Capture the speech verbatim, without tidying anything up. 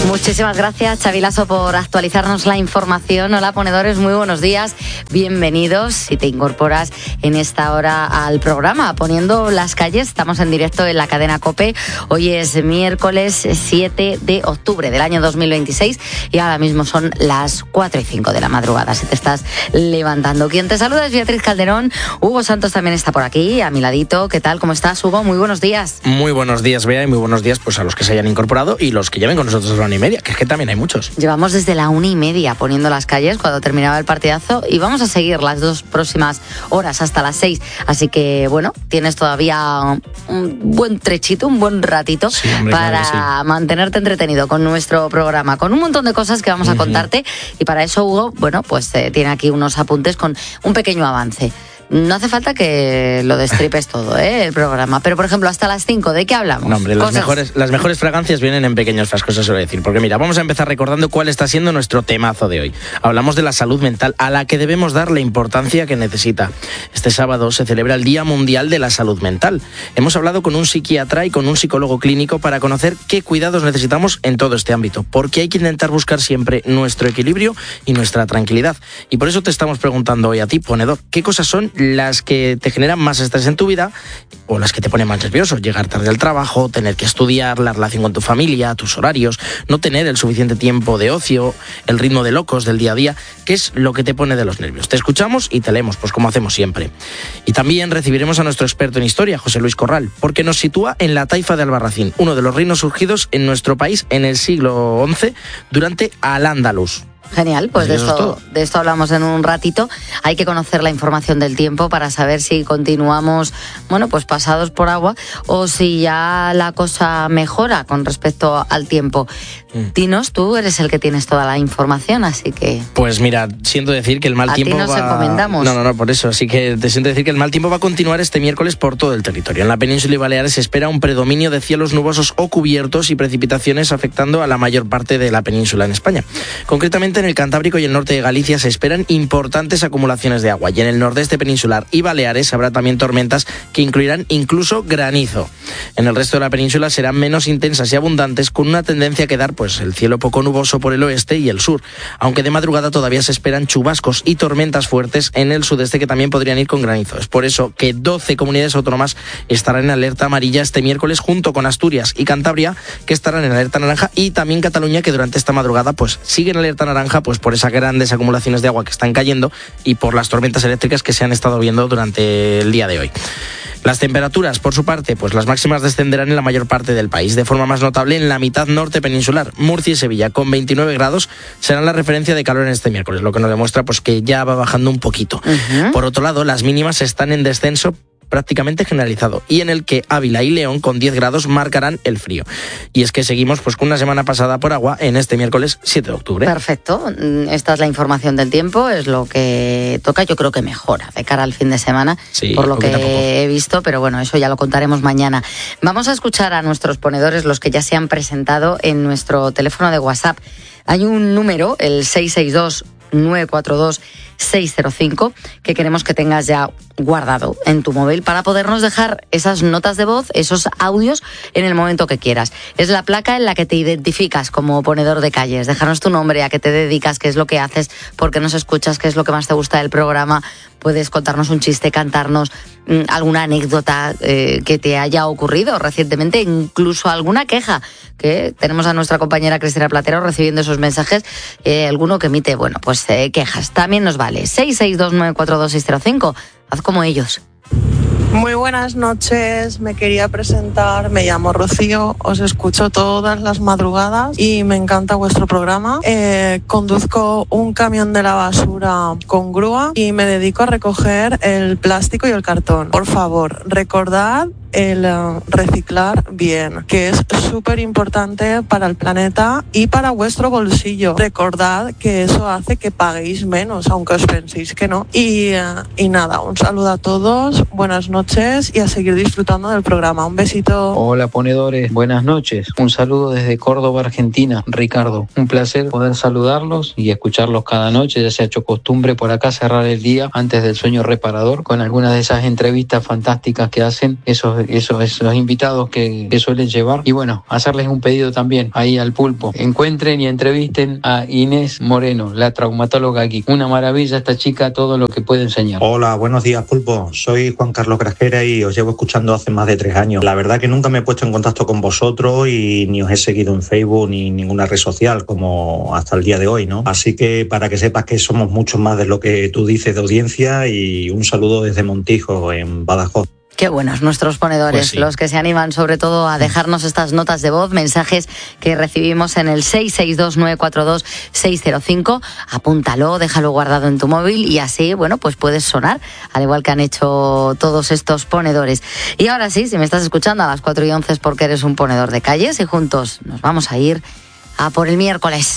Muchísimas gracias, Xavi Lasso, por actualizarnos la información. Hola, ponedores, muy buenos días. Bienvenidos si te incorporas en esta hora al programa Poniendo las Calles. Estamos en directo en la cadena COPE. Hoy es miércoles siete de octubre del año dos mil veintiséis y ahora mismo son las cuatro y cinco de la madrugada, si te estás levantando. Quien te saluda es Beatriz Calderón. Hugo Santos también está por aquí, a mi ladito. ¿Qué tal? ¿Cómo estás, Hugo? Muy buenos días. Muy buenos días, Bea, y muy buenos días pues a los que se hayan incorporado y los que lleven con nosotros a la una y media, que es que también hay muchos. Llevamos desde la una y media poniendo las calles cuando terminaba el partidazo y vamos a seguir las dos próximas horas hasta las seis. Así que, bueno, tienes todavía un buen trechito, un buen ratito sí, hombre, para claro sí. mantenerte entretenido con nuestro programa, con un montón de cosas que vamos a uh-huh. contarte. Y para eso, Hugo, bueno, pues eh, tiene aquí unos apuntes con un pequeño avance. No hace falta que lo destripes todo, ¿eh? El programa. Pero, por ejemplo, hasta las cinco, ¿de qué hablamos? No, hombre, las mejores, las mejores fragancias vienen en pequeños frascos, eso suele decir. Porque mira, vamos a empezar recordando cuál está siendo nuestro temazo de hoy. Hablamos de la salud mental, a la que debemos dar la importancia que necesita. Este sábado se celebra el Día Mundial de la Salud Mental. Hemos hablado con un psiquiatra y con un psicólogo clínico para conocer qué cuidados necesitamos en todo este ámbito. Porque hay que intentar buscar siempre nuestro equilibrio y nuestra tranquilidad. Y por eso te estamos preguntando hoy a ti, ponedor, ¿qué cosas son las que te generan más estrés en tu vida o las que te ponen más nervioso? Llegar tarde al trabajo, tener que estudiar, la relación con tu familia, tus horarios, no tener el suficiente tiempo de ocio, el ritmo de locos del día a día. ¿Qué es lo que te pone de los nervios? Te escuchamos y te leemos, pues como hacemos siempre. Y también recibiremos a nuestro experto en historia, José Luis Corral, porque nos sitúa en la taifa de Albarracín, uno de los reinos surgidos en nuestro país en el siglo once durante Al-Ándalus. Genial, pues de esto, de esto hablamos en un ratito. Hay que conocer la información del tiempo para saber si continuamos, bueno, pues pasados por agua o si ya la cosa mejora con respecto al tiempo. Mm. Dinos, tú eres el que tienes toda la información, así que... Pues mira, siento decir que el mal a tiempo ti nos va... encomendamos. No, no, no, por eso. Así que te siento decir que el mal tiempo va a continuar este miércoles por todo el territorio. En la península y Baleares se espera un predominio de cielos nubosos o cubiertos y precipitaciones afectando a la mayor parte de la península en España. Concretamente en el Cantábrico y el norte de Galicia se esperan importantes acumulaciones de agua y en el nordeste peninsular y Baleares habrá también tormentas que incluirán incluso granizo. En el resto de la península serán menos intensas y abundantes, con una tendencia a quedar pues el cielo poco nuboso por el oeste y el sur, aunque de madrugada todavía se esperan chubascos y tormentas fuertes en el sudeste que también podrían ir con granizo. Es por eso que doce comunidades autónomas estarán en alerta amarilla este miércoles, junto con Asturias y Cantabria, que estarán en alerta naranja, y también Cataluña, que durante esta madrugada pues sigue en alerta naranja pues por esas grandes acumulaciones de agua que están cayendo y por las tormentas eléctricas que se han estado viendo durante el día de hoy. Las temperaturas, por su parte, pues las máximas descenderán en la mayor parte del país, de forma más notable en la mitad norte peninsular. Murcia y Sevilla, con veintinueve grados, serán la referencia de calor en este miércoles, lo que nos demuestra pues que ya va bajando un poquito. Uh-huh. Por otro lado, las mínimas están en descenso prácticamente generalizado, y en el que Ávila y León con diez grados marcarán el frío. Y es que seguimos pues con una semana pasada por agua en este miércoles siete de octubre. Perfecto, esta es la información del tiempo, es lo que toca. Yo creo que mejora de cara al fin de semana, sí, por lo que tampoco he visto, pero bueno, eso ya lo contaremos mañana. Vamos a escuchar a nuestros ponedores, los que ya se han presentado en nuestro teléfono de WhatsApp. Hay un número, el seis seis dos, nueve cuatro dos, seis cero cinco, que queremos que tengas ya guardado en tu móvil para podernos dejar esas notas de voz, esos audios en el momento que quieras. Es la placa en la que te identificas como ponedor de calles. Déjanos tu nombre, a qué te dedicas, qué es lo que haces, por qué nos escuchas, qué es lo que más te gusta del programa. Puedes contarnos un chiste, cantarnos mmm, alguna anécdota eh, que te haya ocurrido recientemente, incluso alguna queja, que tenemos a nuestra compañera Cristina Platero recibiendo esos mensajes, eh, alguno que emite, bueno, pues eh, quejas. También nos vale. seis seis dos, nueve cuatro dos, seis cero cinco. Haz como ellos. Muy buenas noches, me quería presentar, me llamo Rocío, os escucho todas las madrugadas y me encanta vuestro programa. Eh, conduzco un camión de la basura con grúa y me dedico a recoger el plástico y el cartón. Por favor, recordad el uh, reciclar bien, que es súper importante para el planeta y para vuestro bolsillo. Recordad que eso hace que paguéis menos, aunque os penséis que no. Y, uh, y nada, un saludo a todos, buenas noches y a seguir disfrutando del programa. Un besito. Hola ponedores, buenas noches. Un saludo desde Córdoba, Argentina. Ricardo, un placer poder saludarlos y escucharlos cada noche. Ya se ha hecho costumbre por acá cerrar el día antes del sueño reparador con algunas de esas entrevistas fantásticas que hacen, esos esos, esos invitados que, que suelen llevar. Y bueno, hacerles un pedido también ahí al Pulpo. Encuentren y entrevisten a Inés Moreno, la traumatóloga aquí. Una maravilla esta chica, todo lo que puede enseñar. Hola, buenos días, Pulpo. Soy Juan Carlos Grajera y os llevo escuchando hace más de tres años. La verdad que nunca me he puesto en contacto con vosotros y ni os he seguido en Facebook ni ninguna red social como hasta el día de hoy, ¿no? Así que para que sepas que somos mucho más de lo que tú dices de audiencia, y un saludo desde Montijo, en Badajoz. Qué buenos nuestros ponedores, pues sí, los que se animan sobre todo a dejarnos estas notas de voz, mensajes que recibimos en el seis seis dos nueve cuatro dos seis cero cinco. Apúntalo, déjalo guardado en tu móvil y así, bueno, pues puedes sonar, al igual que han hecho todos estos ponedores. Y ahora sí, si me estás escuchando a las cuatro y once es porque eres un ponedor de calles y juntos nos vamos a ir a por el miércoles.